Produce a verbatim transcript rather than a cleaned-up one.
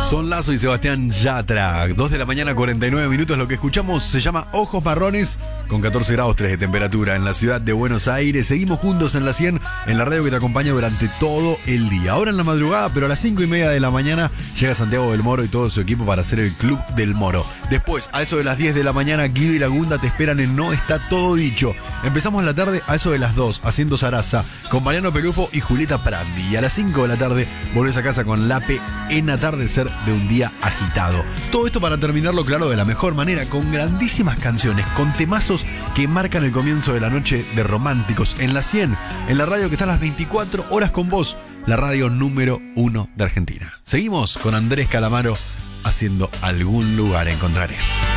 Son Lazo y Sebastián Yatra. dos de la mañana, cuarenta y nueve minutos. Lo que escuchamos se llama Ojos Marrones, con catorce grados tres de temperatura en la ciudad de Buenos Aires. Seguimos juntos en la cien, en la radio que te acompaña durante todo el día. Ahora en la madrugada, pero a las cinco y media de la mañana, llega Santiago del Moro y todo su equipo para hacer el Club del Moro. Después, a eso de las diez de la mañana, Guido y Lagunda te esperan en No Está Todo Dicho. Empezamos la tarde a eso de las dos, haciendo Zaraza, con Mariano Pelufo y Julieta Prandi. Y a las cinco de la tarde, volvés a casa con Lape en Atardecer de un día agitado. Todo esto para terminarlo claro de la mejor manera, con grandísimas canciones, con temazos que marcan el comienzo de la noche de románticos en la cien, en la radio que está a las veinticuatro horas con vos, la radio número uno de Argentina. Seguimos con Andrés Calamaro haciendo Algún Lugar Encontraré.